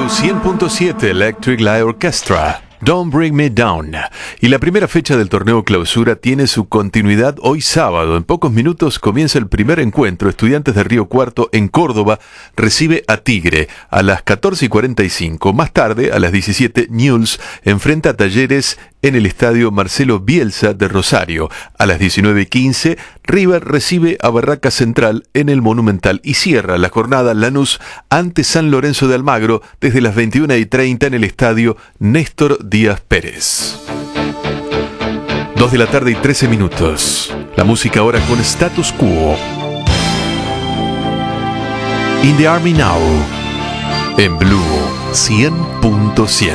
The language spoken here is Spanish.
Blue 100.7 Electric Light Orchestra. Don't Bring Me Down. Y la primera fecha del torneo clausura tiene su continuidad hoy sábado. En pocos minutos comienza el primer encuentro. Estudiantes de Río Cuarto en Córdoba recibe a Tigre a las 14:45. Más tarde, a las 17, Newell's enfrenta a Talleres en el estadio Marcelo Bielsa de Rosario. A las 19:15, River recibe a Barraca Central en el Monumental y cierra la jornada Lanús ante San Lorenzo de Almagro desde las 21:30 en el estadio Néstor Díaz Pérez. 2:13 p.m. La música ahora con Status Quo. In the Army Now en Blue 100.7.